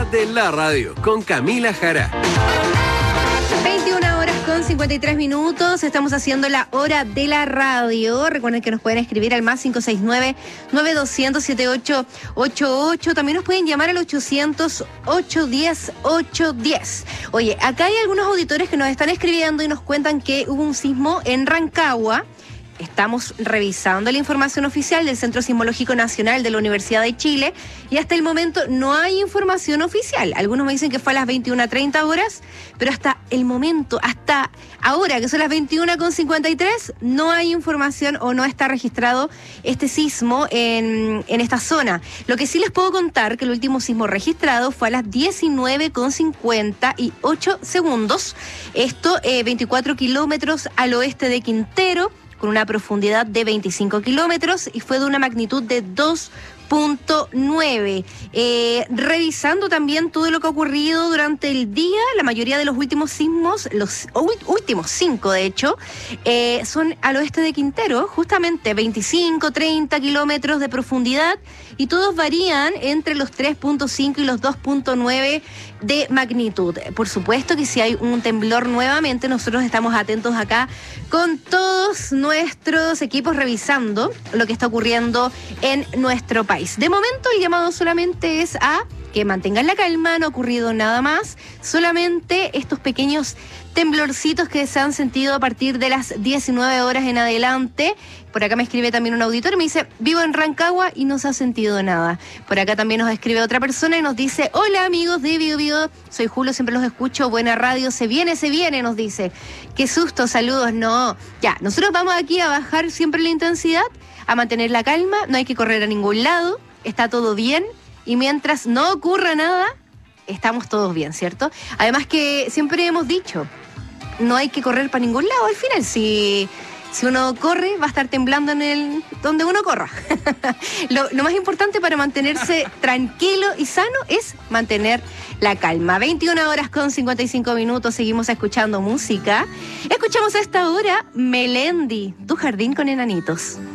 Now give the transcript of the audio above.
Hora de la Radio con Camila Jara. 21 horas con 53 minutos. Estamos haciendo la Hora de la Radio. Recuerden que nos pueden escribir al más 569-9200-7888. También nos pueden llamar al 800-810-810. Oye, acá hay algunos auditores que nos están escribiendo y nos cuentan que hubo un sismo en Rancagua. Estamos revisando la información oficial del Centro Sismológico Nacional de la Universidad de Chile y hasta el momento no hay información oficial. Algunos me dicen que fue a las 21:30 horas, pero hasta el momento, hasta ahora, que son las 21:53, no hay información o no está registrado este sismo en esta zona. Lo que sí les puedo contar que el último sismo registrado fue a las 19:58 segundos. Esto 24 kilómetros al oeste de Quintero, con una profundidad de 25 kilómetros y fue de una magnitud de 2.9. Revisando también todo lo que ha ocurrido durante el día, la mayoría de los últimos sismos, los últimos 5 de hecho, son al oeste de Quintero, justamente 25, 30 kilómetros de profundidad y todos varían entre los 3.5 y los 2.9 de magnitud. Por supuesto que si hay un temblor nuevamente, nosotros estamos atentos acá con todos nuestros equipos revisando lo que está ocurriendo en nuestro país. De momento el llamado solamente es a que mantengan la calma, no ha ocurrido nada más, solamente estos pequeños temblorcitos que se han sentido a partir de las 19 horas en adelante. Por acá me escribe también un auditor y me dice, vivo en Rancagua y no se ha sentido nada. Por acá también nos escribe otra persona y nos dice, hola amigos de Bio Bio, soy Julio, siempre los escucho, buena radio, se viene, nos dice. Qué susto, saludos, no. Ya, nosotros vamos aquí a bajar siempre la intensidad, a mantener la calma, no hay que correr a ningún lado, está todo bien y mientras no ocurra nada, estamos todos bien, ¿cierto? Además que siempre hemos dicho, no hay que correr para ningún lado al final, si uno corre, va a estar temblando en donde uno corra. Lo más importante para mantenerse tranquilo y sano es mantener la calma. 21 horas con 55 minutos, seguimos escuchando música. Escuchamos a esta hora Melendi, Tu jardín con enanitos.